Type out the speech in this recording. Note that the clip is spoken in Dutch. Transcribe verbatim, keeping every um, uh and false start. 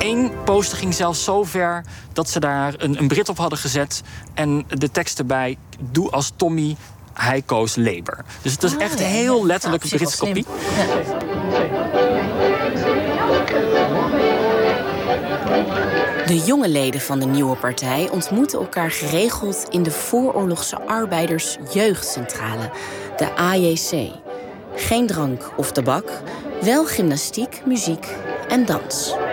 Eén poster ging zelfs zo ver dat ze daar een, een Brit op hadden gezet en de tekst erbij: doe als Tommy, hij koos Labour. Dus het is oh, echt ja, heel ja. letterlijk nou, een Britse kopie. Ja. De jonge leden van de nieuwe partij ontmoeten elkaar geregeld in de vooroorlogse arbeidersjeugdcentrale, de A J C. Geen drank of tabak, wel gymnastiek, muziek en dans.